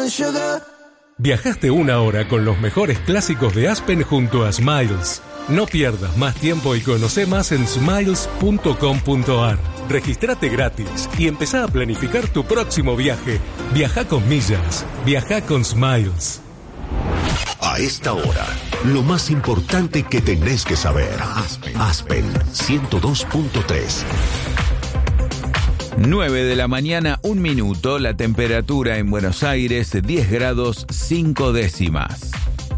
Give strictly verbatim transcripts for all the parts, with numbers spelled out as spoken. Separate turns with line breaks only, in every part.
Viajaste una hora con los mejores clásicos de Aspen junto a Smiles. No pierdas más tiempo y conoce más en smiles punto com punto a r. Regístrate gratis y empezá a planificar tu próximo viaje. Viaja con millas. Viaja con Smiles.
A esta hora, lo más importante que tenés que saber. Aspen, Aspen ciento dos punto tres.
nueve de la mañana, un minuto. La temperatura en Buenos Aires, diez grados, cinco décimas.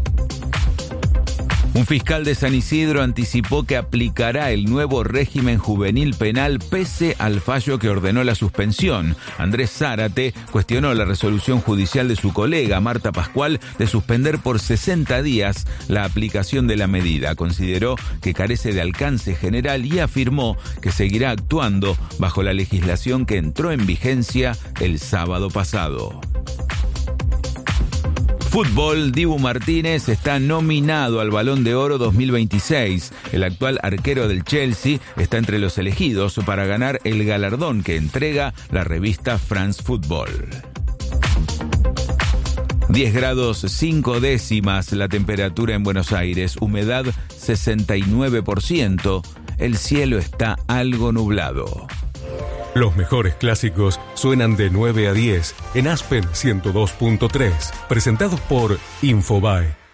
Un fiscal de San Isidro anticipó que aplicará el nuevo régimen juvenil penal pese al fallo que ordenó la suspensión. Andrés Zárate cuestionó la resolución judicial de su colega Marta Pascual de suspender por sesenta días la aplicación de la medida. Consideró que carece de alcance general y afirmó que seguirá actuando bajo la legislación que entró en vigencia el sábado pasado. Fútbol, Dibu Martínez está nominado al Balón de Oro dos mil veintiséis. El actual arquero del Chelsea está entre los elegidos para ganar el galardón que entrega la revista France Football. diez grados cinco décimas la temperatura en Buenos Aires, humedad sesenta y nueve por ciento, el cielo está algo nublado.
Los mejores clásicos suenan de nueve a diez en Aspen ciento dos punto tres, presentados por Infobae.